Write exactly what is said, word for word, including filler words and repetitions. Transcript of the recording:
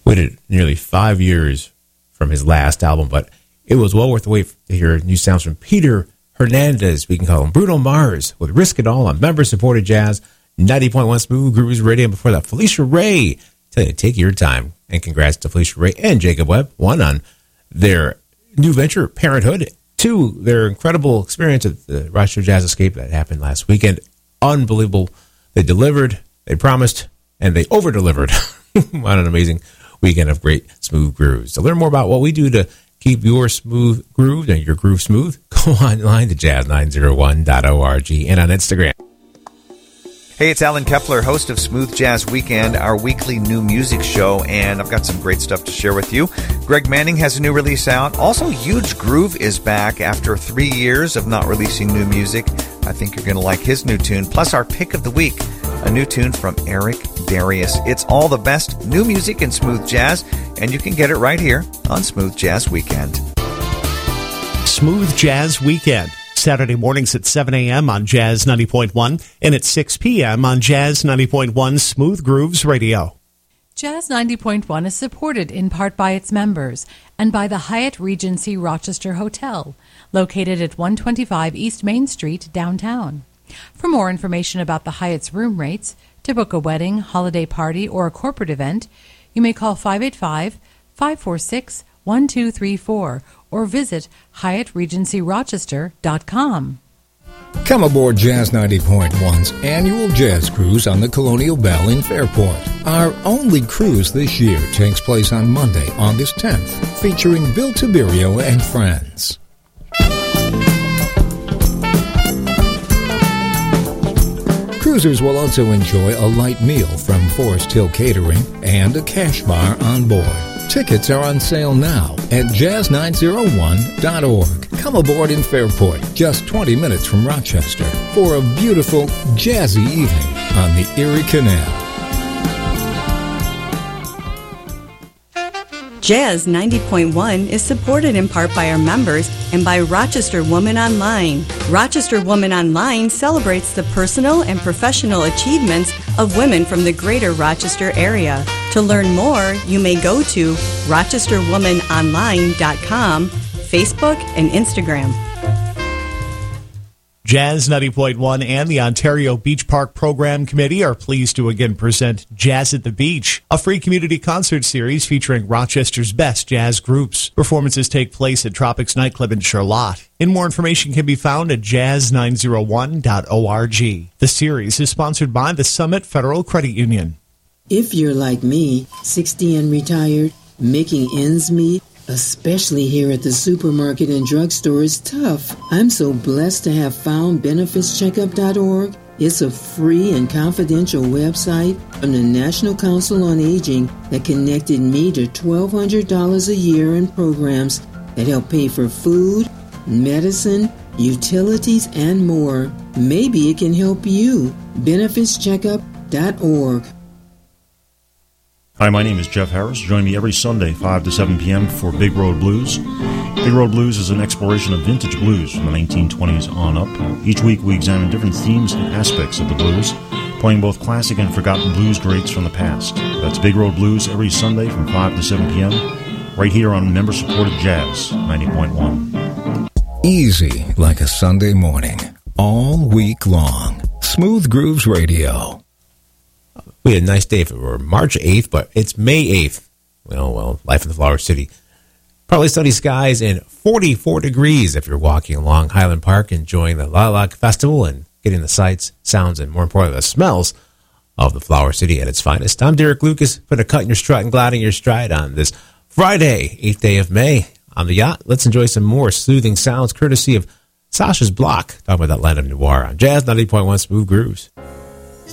Waited nearly five years from his last album, but it was well worth the wait to hear new sounds from Peter Hernandez. We can call him Bruno Mars with Risk It All on member-supported jazz, ninety point one Smooth Grooves Radio. And before that, Felicia Ray. Tell you, take your time. And congrats to Felicia Ray and Jacob Webb. One, on their new venture, Parenthood. Two, their incredible experience at the Rochester Jazz Escape that happened last weekend. Unbelievable. They delivered, they promised, and they over-delivered on an amazing weekend of great smooth grooves. To learn more about what we do to keep your smooth groove and your groove smooth, go online to jazz nine oh one dot org and on Instagram. Hey, it's Alan Kepler, host of Smooth Jazz Weekend, our weekly new music show, and I've got some great stuff to share with you. Greg Manning has a new release out. Also, Huge Groove is back after three years of not releasing new music. I think you're going to like his new tune, plus our pick of the week, a new tune from Eric Darius. It's all the best new music in smooth jazz, and you can get it right here on Smooth Jazz Weekend. Smooth Jazz Weekend, Saturday mornings at seven a.m. on Jazz ninety point one and at six p.m. on Jazz ninety point one Smooth Grooves Radio. Jazz ninety point one is supported in part by its members and by the Hyatt Regency Rochester Hotel, located at one twenty-five East Main Street, downtown. For more information about the Hyatt's room rates, to book a wedding, holiday party, or a corporate event, you may call five eight five, five four six, one two three four or visit hyatt regency rochester dot com. Come aboard Jazz ninety point one's annual jazz cruise on the Colonial Belle in Fairport. Our only cruise this year takes place on Monday, August tenth, featuring Bill Tiberio and friends. Cruisers will also enjoy a light meal from Forest Hill Catering and a cash bar on board. Tickets are on sale now at jazz nine oh one dot org. Come aboard in Fairport, just twenty minutes from Rochester, for a beautiful, jazzy evening on the Erie Canal. Jazz ninety point one is supported in part by our members and by Rochester Woman Online. Rochester Woman Online celebrates the personal and professional achievements of women from the greater Rochester area. To learn more, you may go to rochester woman online dot com, Facebook, and Instagram. Jazz ninety point one and the Ontario Beach Park Program Committee are pleased to again present Jazz at the Beach, a free community concert series featuring Rochester's best jazz groups. Performances take place at Tropics Nightclub in Charlotte. And more information can be found at jazz nine oh one dot org. The series is sponsored by the Summit Federal Credit Union. If you're like me, sixty and retired, making ends meet, especially here at the supermarket and drugstore, is tough. I'm so blessed to have found benefits checkup dot org. It's a free and confidential website from the National Council on Aging that connected me to twelve hundred dollars a year in programs that help pay for food, medicine, utilities, and more. Maybe it can help you. benefits checkup dot org. Hi, my name is Jeff Harris. Join me every Sunday, five to seven p.m. for Big Road Blues. Big Road Blues is an exploration of vintage blues from the nineteen twenties on up. Each week we examine different themes and aspects of the blues, playing both classic and forgotten blues greats from the past. That's Big Road Blues every Sunday from five to seven p.m. right here on member-supported Jazz ninety point one. Easy like a Sunday morning, all week long. Smooth Grooves Radio. We had a nice day for March eighth, but it's May eighth. Well, well, life in the Flower City. Partly sunny skies and forty-four degrees if you're walking along Highland Park, enjoying the Lilac Festival and getting the sights, sounds, and more importantly, the smells of the Flower City at its finest. I'm Derek Lucas, putting a cut in your strut and gliding your stride on this Friday, eighth day of May. On the yacht, let's enjoy some more soothing sounds courtesy of Sasha's Block, talking about that land of noir on Jazz ninety point one Smooth Grooves.